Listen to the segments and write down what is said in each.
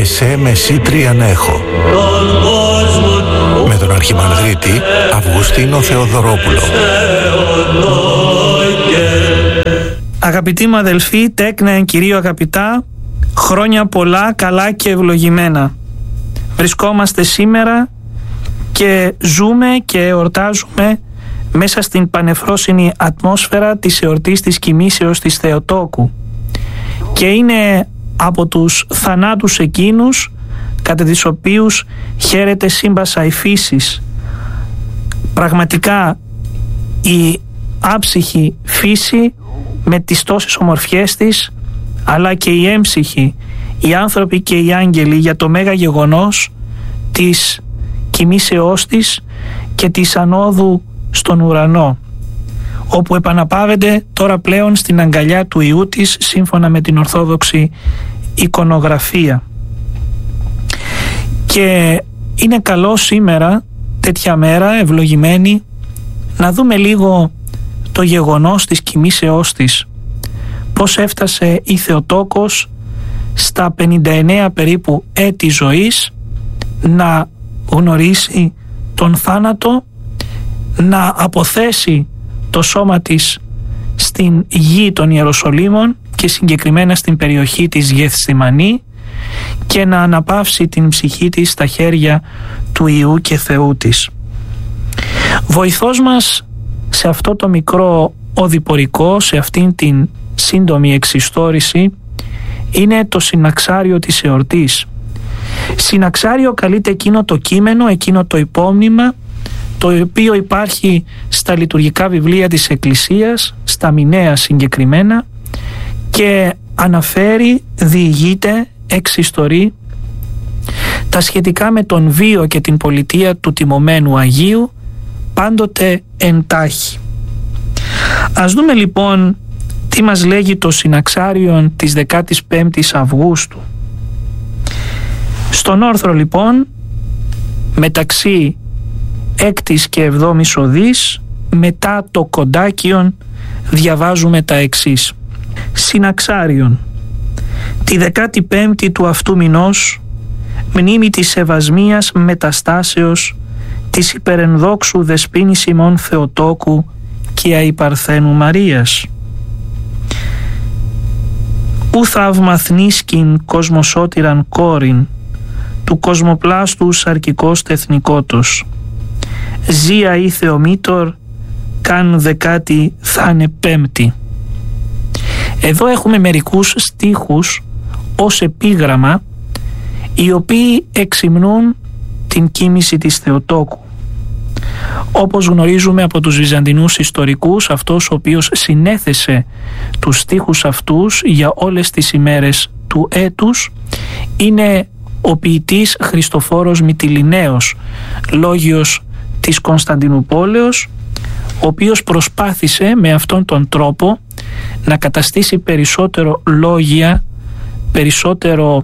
«Εσέ μεσήτριαν έχω», με τον Αρχιμανδρίτη Αυγουστίνο Θεοδωρόπουλο. Αγαπητοί μου αδελφοί, τέκνα εν Κυρίω αγαπητά, χρόνια πολλά, καλά και ευλογημένα. Βρισκόμαστε σήμερα και ζούμε και εορτάζουμε μέσα στην πανεφρόσινη ατμόσφαιρα της εορτής της κοιμήσεως της Θεοτόκου, και είναι από τους θανάτους εκείνους κατά τις οποίους χαίρεται σύμπασα η φύσης. Πραγματικά η άψυχη φύση με τις τόσες ομορφιές της, αλλά και η έμψυχη, οι άνθρωποι και οι άγγελοι, για το μέγα γεγονός της κοιμήσεώς της και της ανόδου στον ουρανό, όπου επαναπάβεται τώρα πλέον στην αγκαλιά του Υιού της, σύμφωνα με την Ορθόδοξη εικονογραφία. Και είναι καλό σήμερα, τέτοια μέρα ευλογημένη, να δούμε λίγο το γεγονός της κοιμήσεώς της. Πώς έφτασε η Θεοτόκος στα 59 περίπου έτη ζωής να γνωρίσει τον θάνατο, να αποθέσει το σώμα της στην γη των Ιεροσολύμων και συγκεκριμένα στην περιοχή της Γεθσιμανή, και να αναπαύσει την ψυχή της στα χέρια του Υιού και Θεού της. Βοηθός μας σε αυτό το μικρό οδηπορικό, σε αυτήν την σύντομη εξιστόρηση, είναι το συναξάριο της εορτής. Συναξάριο καλείται εκείνο το κείμενο, εκείνο το υπόμνημα, το οποίο υπάρχει στα λειτουργικά βιβλία της Εκκλησίας, στα μηνέα συγκεκριμένα, και αναφέρει, διηγείται, εξιστορεί τα σχετικά με τον βίο και την πολιτεία του τιμωμένου Αγίου, πάντοτε εντάχει. Ας δούμε λοιπόν τι μας λέγει το συναξάριον της 15ης Αυγούστου. Στον όρθρο λοιπόν, μεταξύ 6ης και 7ης οδής, μετά το κοντάκιον, διαβάζουμε τα εξής. Συναξάριον. Τη 15η του αυτού μηνός, μνήμη της σεβασμίας μεταστάσεως της υπερενδόξου δεσποίνης ημών Θεοτόκου και αϊπαρθένου Μαρίας. Ου θαυμαθνίσκην κοσμοσώτηραν κόρην, του κοσμοπλάστου σαρκικός τεθνικότος. Ζία ή Θεομήτωρ, καν 10η θα είναι 5η. Εδώ έχουμε μερικούς στίχους ως επίγραμμα, οι οποίοι εξυμνούν την κοίμηση της Θεοτόκου. Όπως γνωρίζουμε από τους Βυζαντινούς ιστορικούς, αυτός ο οποίος συνέθεσε τους στίχους αυτούς για όλες τις ημέρες του έτους είναι ο ποιητής Χριστοφόρος Μυτιληναίος, λόγιος της Κωνσταντινουπόλεως, ο οποίος προσπάθησε με αυτόν τον τρόπο να καταστήσει περισσότερο λόγια, περισσότερο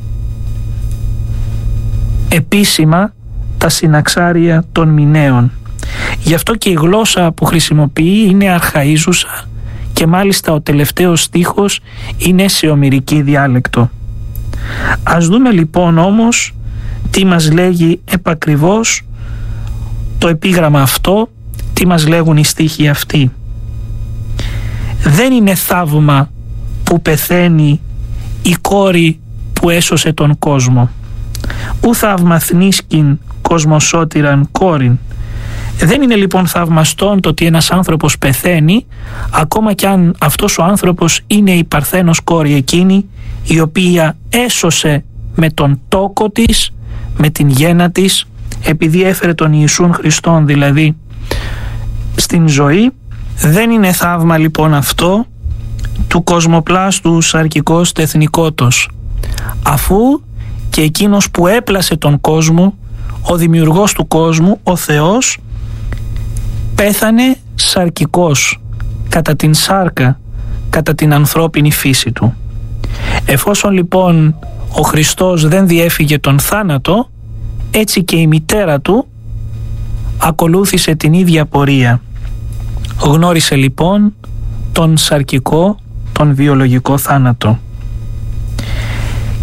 επίσημα τα συναξάρια των μηναίων. Γι' αυτό και η γλώσσα που χρησιμοποιεί είναι αρχαΐζουσα και μάλιστα ο τελευταίος στίχος είναι σε ομηρική διάλεκτο. Ας δούμε λοιπόν όμως τι μας λέγει επακριβώς το επίγραμμα αυτό, τι μας λέγουν οι στίχοι αυτοί. Δεν είναι θαύμα που πεθαίνει η κόρη που έσωσε τον κόσμο. Ου θαυμαθνίσκην κοσμοσώτηραν κόρην. Δεν είναι λοιπόν θαυμαστόν το ότι ένας άνθρωπος πεθαίνει, ακόμα κι αν αυτός ο άνθρωπος είναι η παρθένος κόρη εκείνη, η οποία έσωσε με τον τόκο της, με την γέννα της, επειδή έφερε τον Ιησούν Χριστόν δηλαδή στην ζωή. Δεν είναι θαύμα λοιπόν αυτό του κοσμοπλάστου σαρκικός τεθνικότος, αφού και εκείνος που έπλασε τον κόσμο, ο δημιουργός του κόσμου, ο Θεός, πέθανε σαρκικός, κατά την σάρκα, κατά την ανθρώπινη φύση του. Εφόσον λοιπόν ο Χριστός δεν διέφυγε τον θάνατο, έτσι και η μητέρα του ακολούθησε την ίδια πορεία. Γνώρισε λοιπόν τον σαρκικό, τον βιολογικό θάνατο.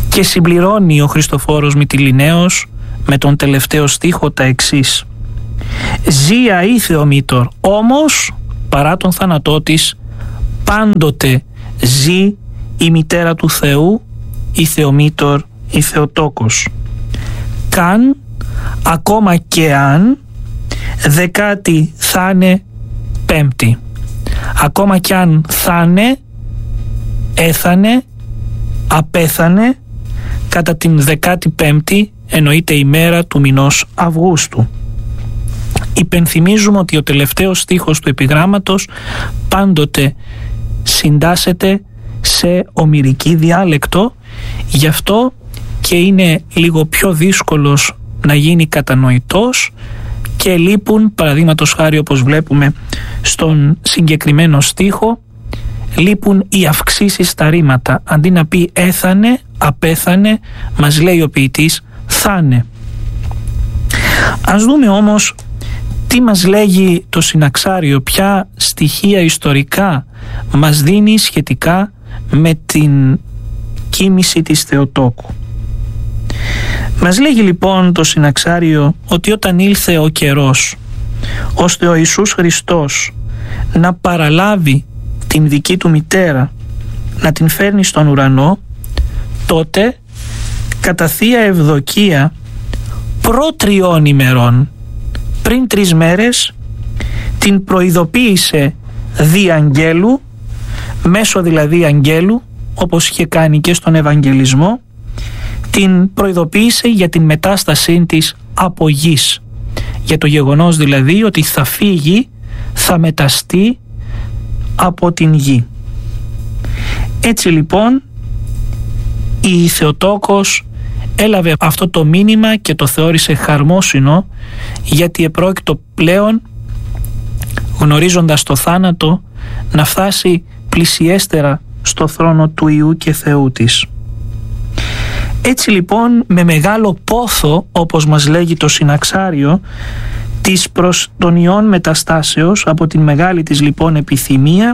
Και συμπληρώνει ο Χριστοφόρος Μυτιληναίος με τον τελευταίο στίχο τα εξής: «Ζία ή Θεομήτωρ, όμως παρά τον θάνατό της πάντοτε ζει η μητέρα του Θεού, η Θεομήτωρ, η Θεοτόκος. Καν, ακόμα και αν, 10η θα είναι Πέμπτη. Ακόμα και αν θα είναι, έθανε, απέθανε κατά την 15η, εννοείται ημέρα του μηνός Αυγούστου». Υπενθυμίζουμε ότι ο τελευταίος στίχος του επιγράμματος πάντοτε συντάσσεται σε ομηρική διάλεκτο, γι' αυτό και είναι λίγο πιο δύσκολος να γίνει κατανοητός και λείπουν, παραδείγματος χάρη όπως βλέπουμε στον συγκεκριμένο στίχο, λείπουν οι αυξήσεις στα ρήματα. Αντί να πει έθανε, απέθανε, μας λέει ο ποιητής θάνε. Ας δούμε όμως τι μας λέγει το συναξάριο, ποια στοιχεία ιστορικά μας δίνει σχετικά με την κοίμηση της Θεοτόκου. Μας λέγει λοιπόν το συναξάριο ότι όταν ήλθε ο καιρός ώστε ο Ιησούς Χριστός να παραλάβει την δική του μητέρα, να την φέρνει στον ουρανό, τότε κατά Θεία Ευδοκία προ 3 ημερών, πριν 3 μέρες, την προειδοποίησε δι' αγγέλου, μέσω δηλαδή αγγέλου, όπως είχε κάνει και στον Ευαγγελισμό, την προειδοποίησε για την μετάστασή της από γης, για το γεγονός δηλαδή ότι θα φύγει, θα μεταστεί από την γη. Έτσι λοιπόν η Θεοτόκος έλαβε αυτό το μήνυμα και το θεώρησε χαρμόσυνο, γιατί επρόκειτο πλέον, γνωρίζοντας το θάνατο, να φτάσει πλησιέστερα στο θρόνο του Υιού και Θεού της. Έτσι λοιπόν, με μεγάλο πόθο, όπως μας λέγει το συναξάριο, της προς τον Υιόν μεταστάσεως, από την μεγάλη της λοιπόν επιθυμία,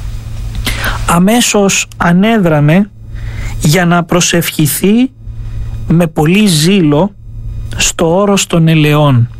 αμέσως ανέδραμε για να προσευχηθεί με πολύ ζήλο στο όρος των ελαιών.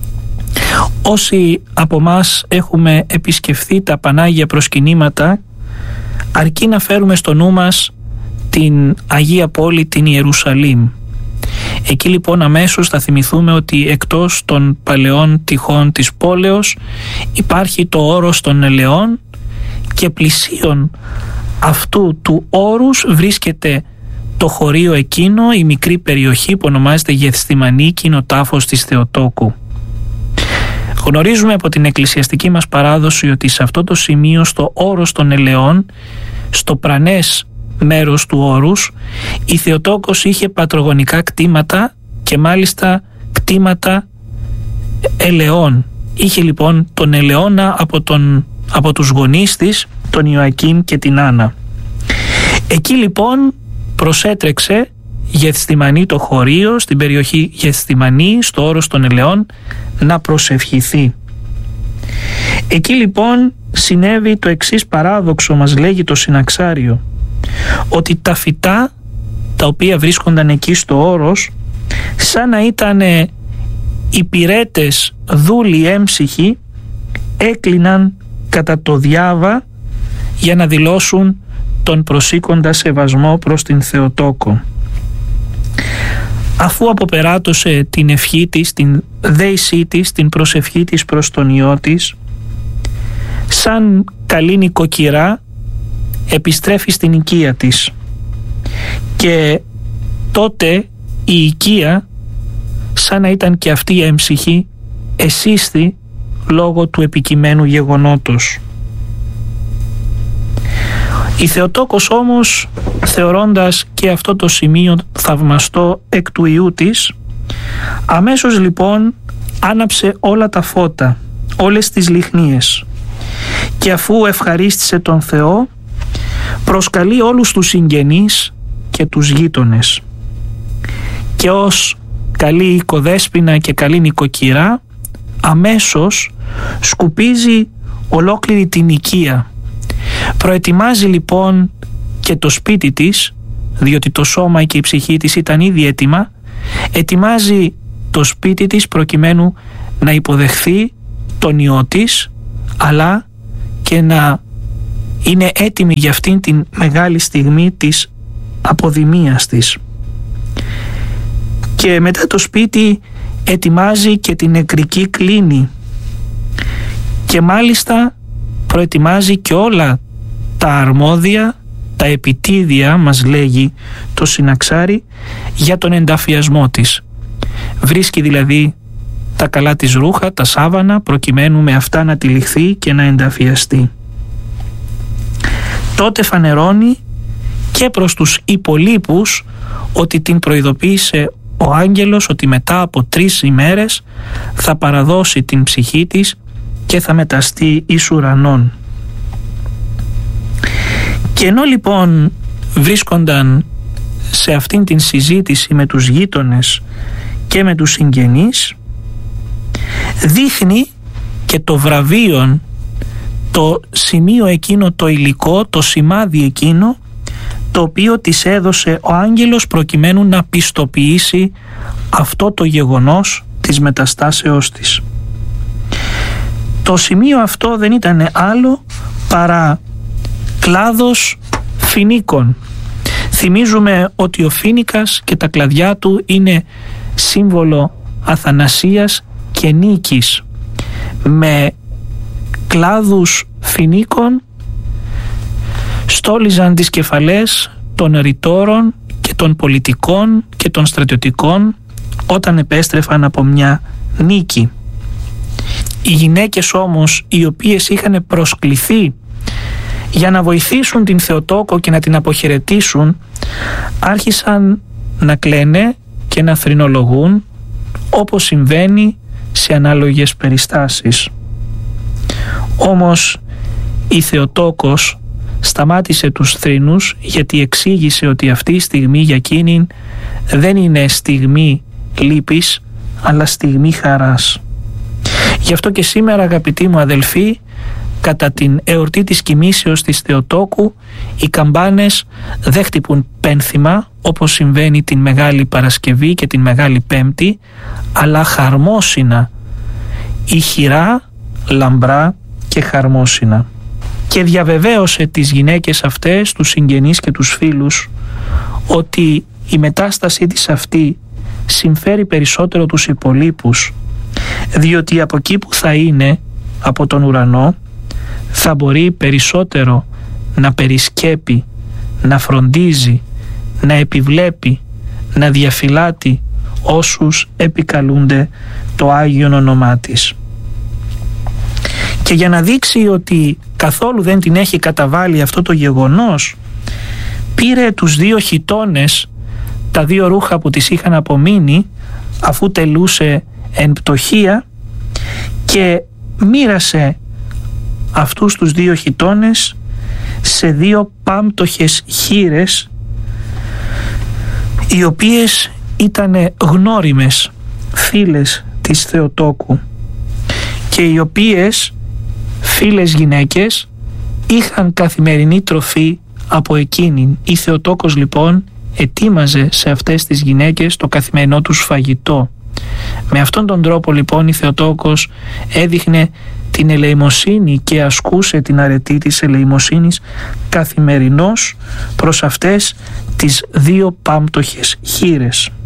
Όσοι από μας έχουμε επισκεφθεί τα Πανάγια προσκυνήματα, αρκεί να φέρουμε στο νου μας την Αγία Πόλη, την Ιερουσαλήμ. Εκεί λοιπόν αμέσως θα θυμηθούμε ότι εκτός των παλαιών τυχών της πόλεως υπάρχει το όρος των ελαιών και πλησίον αυτού του όρους βρίσκεται το χωρίο εκείνο, η μικρή περιοχή που ονομάζεται Γεθσιμανή και είναι ο τάφος της Θεοτόκου. Γνωρίζουμε από την εκκλησιαστική μας παράδοση ότι σε αυτό το σημείο, στο όρος των ελαιών, στο πρανές μέρος του όρους, η Θεοτόκος είχε πατρογονικά κτήματα και μάλιστα κτήματα ελαιών. Είχε λοιπόν τον ελαιώνα από τους γονείς της, τον Ιωακήμ και την Άννα. Εκεί λοιπόν προσέτρεξε Γεθσιμανή το χωρίο, στην περιοχή Γεθσιμανή, στο όρος των ελαιών, να προσευχηθεί. Εκεί λοιπόν συνέβη το εξής παράδοξο, μας λέγει το συναξάριο, ότι τα φυτά τα οποία βρίσκονταν εκεί στο όρος, σαν να ήταν υπηρέτες δούλοι έμψυχοι, έκλειναν κατά το διάβα για να δηλώσουν τον προσήκοντα σεβασμό προς την Θεοτόκο. Αφού αποπεράτωσε την ευχή της, την δέησή της, την προσευχή της προς τον Υιό της, σαν καλή νοικοκυρά επιστρέφει στην οικία της και τότε η οικία, σαν να ήταν και αυτή έμψυχη, εσύστη λόγω του επικειμένου γεγονότος. Η Θεοτόκος όμως, θεωρώντας και αυτό το σημείο θαυμαστό εκ του Υιού της, αμέσως λοιπόν άναψε όλα τα φώτα, όλες τις λιχνίες, και αφού ευχαρίστησε τον Θεό, προσκαλεί όλους τους συγγενείς και τους γείτονες και ως καλή οικοδέσποινα και καλή νοικοκυρά αμέσως σκουπίζει ολόκληρη την οικία. Προετοιμάζει λοιπόν και το σπίτι της διότι το σώμα και η ψυχή της ήταν ήδη έτοιμα, ετοιμάζει το σπίτι της προκειμένου να υποδεχθεί τον Υιό της, αλλά και να είναι έτοιμη για αυτήν την μεγάλη στιγμή της αποδημίας της. Και μετά το σπίτι ετοιμάζει και την νεκρική κλίνη και μάλιστα προετοιμάζει και όλα τα αρμόδια, τα επιτίδια, μας λέγει το συναξάρι, για τον ενταφιασμό της. Βρίσκει δηλαδή τα καλά της ρούχα, τα σάβανα, προκειμένου με αυτά να τυλιχθεί και να ενταφιαστεί. Τότε φανερώνει και προς τους υπολείπους ότι την προειδοποίησε ο άγγελος ότι μετά από 3 ημέρες θα παραδώσει την ψυχή της και θα μεταστεί εις ουρανών. Και ενώ λοιπόν βρίσκονταν σε αυτήν την συζήτηση με τους γείτονες και με τους συγγενείς, δείχνει και το βραβείον, το σημείο εκείνο, το υλικό, το σημάδι εκείνο, το οποίο της έδωσε ο άγγελος προκειμένου να πιστοποιήσει αυτό το γεγονός της μεταστάσεώς της. Το σημείο αυτό δεν ήταν άλλο παρά κλάδος φοινίκων. Θυμίζουμε ότι ο φοίνικας και τα κλαδιά του είναι σύμβολο αθανασίας και νίκης. Με κλάδους φοινίκων στόλιζαν τις κεφαλές των ρητόρων και των πολιτικών και των στρατιωτικών όταν επέστρεφαν από μια νίκη. Οι γυναίκες όμως, οι οποίες είχαν προσκληθεί για να βοηθήσουν την Θεοτόκο και να την αποχαιρετήσουν, άρχισαν να κλαίνε και να θρηνολογούν, όπως συμβαίνει σε ανάλογες περιστάσεις. Όμως η Θεοτόκος σταμάτησε τους θρήνους, γιατί εξήγησε ότι αυτή η στιγμή για εκείνη δεν είναι στιγμή λύπης, αλλά στιγμή χαράς. Γι' αυτό και σήμερα, αγαπητοί μου αδελφοί, κατά την εορτή της κοιμήσεως της Θεοτόκου, οι καμπάνες δεν χτυπούν πένθυμα όπως συμβαίνει την Μεγάλη Παρασκευή και την Μεγάλη Πέμπτη, αλλά χαρμόσυνα, ηχηρά, λαμπρά και χαρμόσυνα. Και διαβεβαίωσε τις γυναίκες αυτές, τους συγγενείς και τους φίλους, ότι η μετάστασή της αυτή συμφέρει περισσότερο τους υπολείπους, διότι από εκεί που θα είναι, από τον ουρανό, θα μπορεί περισσότερο να περισκέπει, να φροντίζει, να επιβλέπει, να διαφυλάτει όσους επικαλούνται το Άγιον όνομά της. Και για να δείξει ότι καθόλου δεν την έχει καταβάλει αυτό το γεγονός, πήρε τους 2 χιτώνες, τα 2 ρούχα που της είχαν απομείνει αφού τελούσε εν πτωχία, και μοίρασε αυτούς τους 2 χιτώνες σε 2 πάμπτωχες χήρες, οι οποίες ήταν γνώριμες φίλες της Θεοτόκου και οι οποίες φίλες γυναίκες είχαν καθημερινή τροφή από εκείνην. Η Θεοτόκος λοιπόν ετοίμαζε σε αυτές τις γυναίκες το καθημερινό τους φαγητό. Με αυτόν τον τρόπο λοιπόν η Θεοτόκος έδειχνε την ελεημοσύνη και ασκούσε την αρετή της ελεημοσύνης καθημερινώς προς αυτές τις 2 πάμπτωχες χήρες.